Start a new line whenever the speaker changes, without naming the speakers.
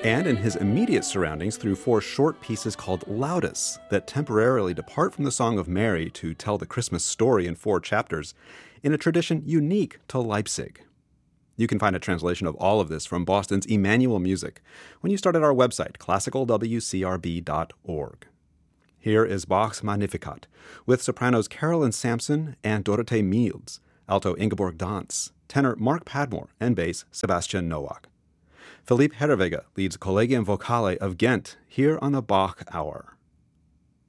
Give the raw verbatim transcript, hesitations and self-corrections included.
and in his immediate surroundings through four short pieces called Laudes that temporarily depart from the Song of Mary to tell the Christmas story in four chapters, in a tradition unique to Leipzig. You can find a translation of all of this from Boston's Emmanuel Music when you start at our website, classical w c r b dot org. Here is Bach's Magnificat, with sopranos Carolyn Sampson and Dorothee Miels, alto Ingeborg Dantz, tenor Mark Padmore, and bass Sebastian Nowak. Philippe Herreweghe leads Collegium Vocale of Ghent here on the Bach Hour.